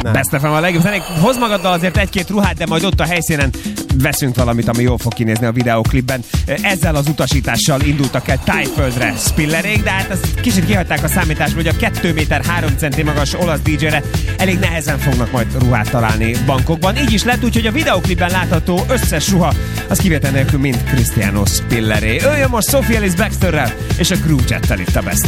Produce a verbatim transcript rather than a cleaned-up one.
Best ef em a legjobb zenék. Hoz magaddal azért egy-két ruhát, de majd ott a helyszínen veszünk valamit, ami jól fog kinézni a videóklipben. Ezzel az utasítással indultak el Tájföldre Spillerék, de hát ezt kicsit kihagyták a számításból, hogy a két méter három centi magas olasz dé dzsére elég nehezen fognak majd ruhát találni Bangkokban. Így is lett, úgyhogy a videóklipben látható összes ruha az kivétel nélkül mind Cristiano Spilleré. Ő jön most Sophie Ellis-Bextorrel és a Groove Jettel itt a Best